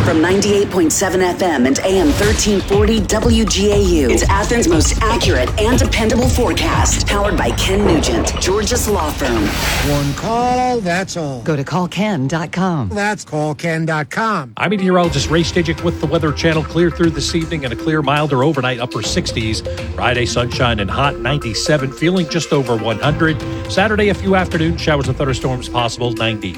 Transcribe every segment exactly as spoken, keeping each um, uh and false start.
From ninety-eight point seven F M and A M thirteen forty W G A U. It's Athens' most accurate and dependable forecast. Powered by Ken Nugent, Georgia's law firm. One call, that's all. Go to call ken dot com. That's call ken dot com. I'm meteorologist Ray Stajic with the Weather Channel. Clear through this evening and a clear, milder overnight, upper sixties. Friday, sunshine and hot, ninety-seven, feeling just over one hundred. Saturday, a few afternoon showers and thunderstorms possible, ninety.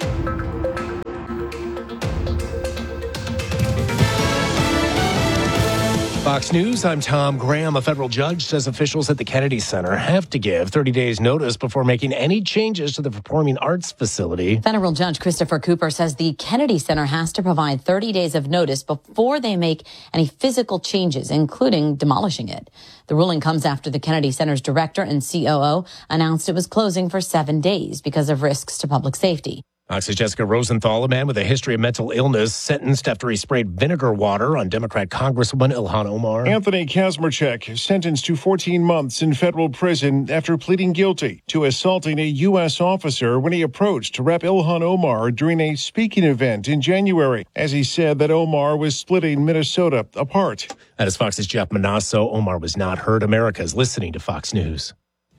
Fox News, I'm Tom Graham. A federal judge says officials at the Kennedy Center have to give thirty days notice before making any changes to the performing arts facility. Federal Judge Christopher Cooper says the Kennedy Center has to provide thirty days of notice before they make any physical changes, including demolishing it. The ruling comes after the Kennedy Center's director and C O O announced it was closing for seven days because of risks to public safety. Fox's Jessica Rosenthal, a man with a history of mental illness, sentenced after he sprayed vinegar water on Democrat Congresswoman Ilhan Omar. Anthony Kazmarchuk sentenced to fourteen months in federal prison after pleading guilty to assaulting a U S officer when he approached Rep Ilhan Omar during a speaking event in January, as he said that Omar was splitting Minnesota apart. That is Fox's Jeff Manasso. Omar was not heard. America is listening to Fox News.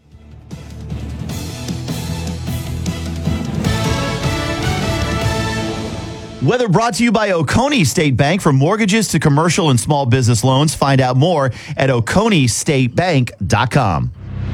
Weather brought to you by Oconee State Bank. From mortgages to commercial and small business loans, find out more at oconee state bank dot com.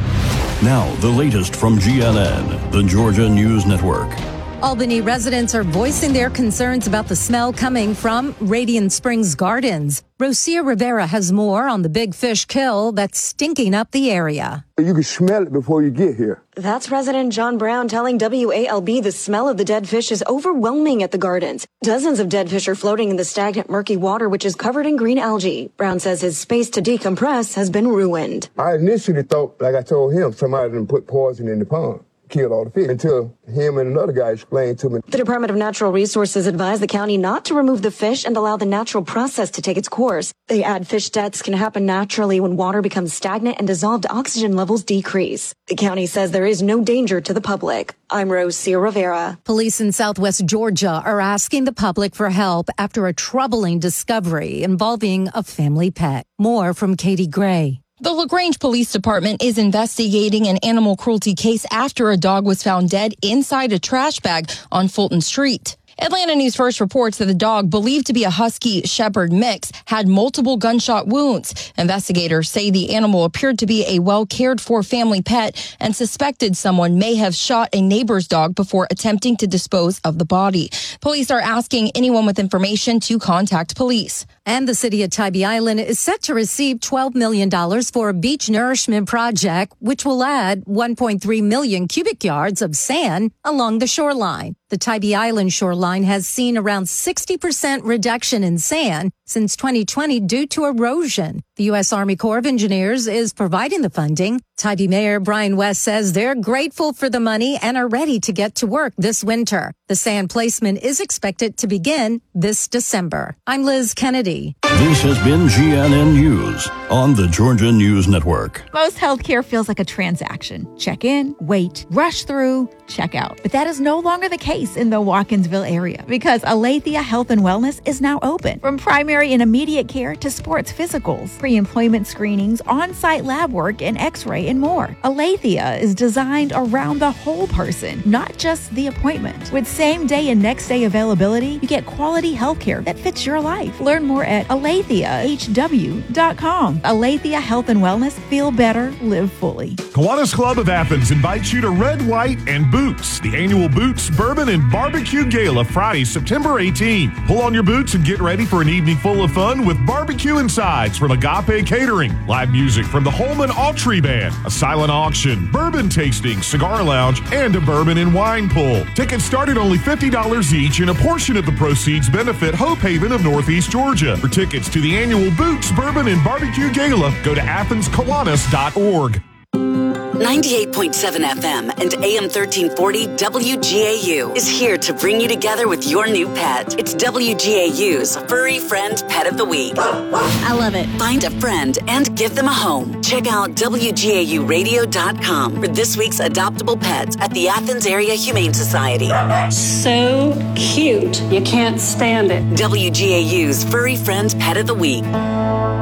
Now, the latest from G N N, the Georgia News Network. Albany residents are voicing their concerns about the smell coming from Radiant Springs Gardens. Rosia Rivera has more on the big fish kill that's stinking up the area. You can smell it before you get here. That's resident John Brown telling W A L B the smell of the dead fish is overwhelming at the gardens. Dozens of dead fish are floating in the stagnant, murky water, which is covered in green algae. Brown says his space to decompress has been ruined. I initially thought, like I told him, somebody done put poison in the pond. Killed all the fish until him and another guy explained to me. The Department of Natural Resources advised the county not to remove the fish and allow the natural process to take its course. They add fish deaths can happen naturally when water becomes stagnant and dissolved oxygen levels decrease. The county says there is no danger to the public. I'm Rosia Rivera. Police in Southwest Georgia are asking the public for help after a troubling discovery involving a family pet. More from Katie Gray. The LaGrange Police Department is investigating an animal cruelty case after a dog was found dead inside a trash bag on Fulton Street. Atlanta News First reports that the dog, believed to be a Husky Shepherd mix, had multiple gunshot wounds. Investigators say the animal appeared to be a well-cared-for family pet and suspected someone may have shot a neighbor's dog before attempting to dispose of the body. Police are asking anyone with information to contact police. And the city of Tybee Island is set to receive twelve million dollars for a beach nourishment project, which will add one point three million cubic yards of sand along the shoreline. The Tybee Island shoreline has seen around sixty percent reduction in sand since twenty twenty due to erosion. The U S Army Corps of Engineers is providing the funding. Tybee Mayor Brian West says they're grateful for the money and are ready to get to work this winter. The sand placement is expected to begin this December. I'm Liz Kennedy. This has been G N N News on the Georgia News Network. Most healthcare feels like a transaction. Check in, wait, rush through, check out. But that is no longer the case in the Watkinsville area because Aletheia Health and Wellness is now open. From primary and immediate care to sports physicals, pre-employment screenings, on-site lab work, and x-ray and more. Aletheia is designed around the whole person, not just the appointment. With same-day and next-day availability, you get quality healthcare that fits your life. Learn more at aletheia h w dot com. Aletheia Health and Wellness. Feel better, live fully. Kiwanis Club of Athens invites you to Red, White, and Boots, the annual Boots, Bourbon, and Barbecue Gala, Friday, September eighteenth. Pull on your boots and get ready for an evening full of fun with barbecue and sides from Agape Catering, live music from the Holman Autry Band, a silent auction, bourbon tasting, cigar lounge, and a bourbon and wine pull. Tickets start at only fifty dollars each, and a portion of the proceeds benefit Hope Haven of Northeast Georgia. For tickets to the annual Boots, Bourbon, and Barbecue Gala, go to athens kiwanis dot org. ninety-eight point seven F M and A M thirteen forty W G A U is here to bring you together with your new pet. It's W G A U's Furry Friend Pet of the Week. I love it. Find a friend and give them a home. Check out W G A U radio dot com for this week's adoptable pets at the Athens Area Humane Society. So cute. You can't stand it. W G A U's Furry Friend Pet of the Week.